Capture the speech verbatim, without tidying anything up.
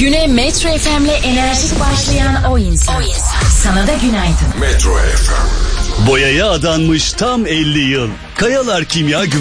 Güne Metro F M'le enerjik başlayan o insan. o insan. Sana da günaydın. Metro F M. Boyaya adanmış tam elli yıl. Kayalar Kimya